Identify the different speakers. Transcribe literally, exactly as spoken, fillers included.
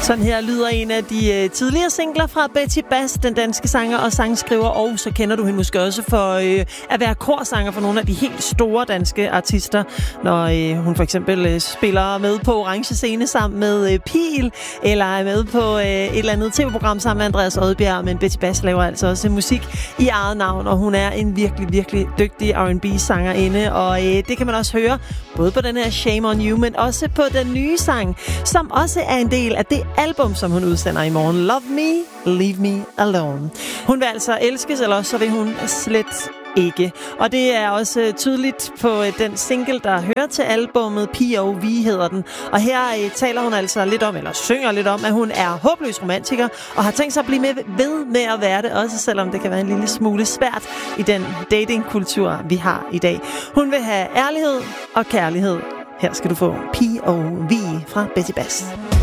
Speaker 1: Sådan her lyder en af de øh, tidligere singler fra Betty Bass, den danske sanger og sangskriver, og så kender du hende måske også for øh, at være korsanger for nogle af de helt store danske artister, når øh, hun for eksempel øh, spiller med på Orange Scene sammen med øh, Pil, eller er med på øh, et eller andet tv-program sammen med Andreas Odbjerg, men Betty Bass laver altså også musik i eget navn, og hun er en virkelig, virkelig dygtig R and B-sangerinde, og øh, det kan man også høre både på den her Shame on You, men også på den nye sang, som også er en del af det album, som hun udsender i morgen. Love Me, Leave Me Alone. Hun vil altså elskes, eller så vil hun slet ikke. Og det er også tydeligt på den single, der hører til albummet. P O V hedder den. Og her taler hun altså lidt om, eller synger lidt om, at hun er håbløs romantiker, og har tænkt sig at blive med, ved med at være det, også selvom det kan være en lille smule svært i den datingkultur, vi har i dag. Hun vil have ærlighed og kærlighed. Her skal du få P O V fra Betty Bass.